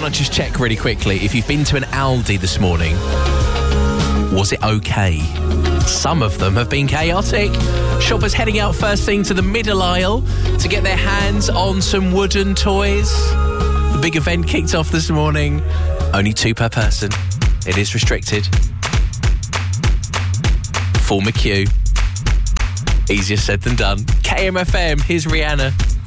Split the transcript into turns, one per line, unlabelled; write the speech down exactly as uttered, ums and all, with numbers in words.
I just check really quickly, if you've been to an Aldi this morning, was it okay? Some of them have been chaotic. Shoppers heading out first thing to the middle aisle to get their hands on some wooden toys. The big event kicked off this morning. Only two per person. It is restricted. Form a queue. Easier said than done. K M F M, here's Rihanna.